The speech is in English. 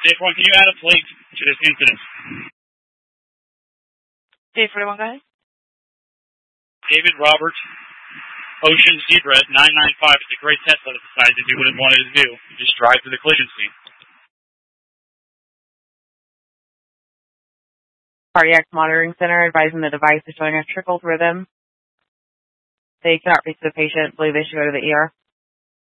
Dave 1, can you add a plate to this incident? Dave 41, go ahead. David Robert, Ocean Zebra 995. It's a great Tesla that decided to do what it wanted to do. You just drive to the collision scene. Cardiac Monitoring Center advising the device is showing a trickled rhythm. They cannot reach the patient. Believe they should go to the ER.